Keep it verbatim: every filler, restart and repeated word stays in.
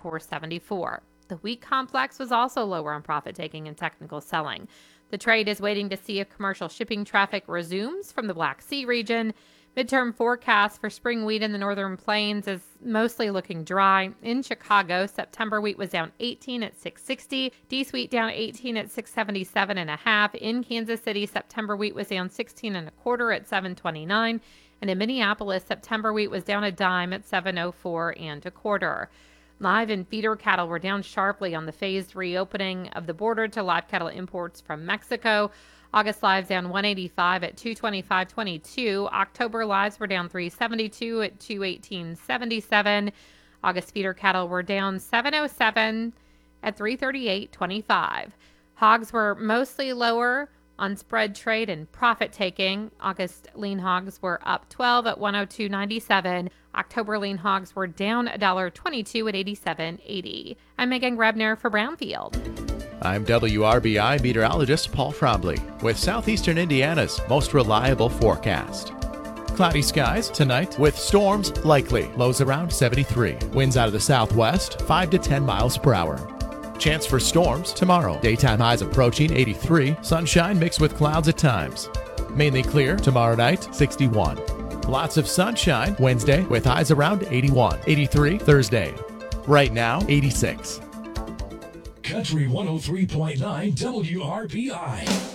four seventy-four. The wheat complex was also lower on profit taking and technical selling. The trade is waiting to see if commercial shipping traffic resumes from the Black Sea region. Midterm forecast for spring wheat in the northern plains is mostly looking dry. In Chicago, September wheat was down eighteen at six sixty. Dees wheat down eighteen at six seventy-seven and a half. In Kansas City, September wheat was down sixteen and a quarter at seven twenty-nine. And in Minneapolis, September wheat was down a dime at seven oh four and a quarter. Live and feeder cattle were down sharply on the phased reopening of the border to live cattle imports from Mexico. August lives down one eighty-five at two twenty-five twenty-two. October lives were down three seventy-two at two eighteen seventy-seven. August feeder cattle were down seven oh seven at three thirty-eight twenty-five. Hogs were mostly lower on spread trade and profit taking. August lean hogs were up twelve at one oh two ninety-seven. October lean hogs were down one twenty-two at eighty-seven eighty. I'm Megan Grebner for Brownfield. I'm W R B I meteorologist Paul Frobley with Southeastern Indiana's most reliable forecast. Cloudy skies tonight with storms likely. Lows around seventy-three. Winds out of the southwest, five to ten miles per hour. Chance for storms tomorrow. Daytime highs approaching eighty-three. Sunshine mixed with clouds at times. Mainly clear tomorrow night, sixty-one. Lots of sunshine Wednesday with highs around eighty-one. eighty-three Thursday. Right now, eighty-six. Country one oh three point nine W R B I.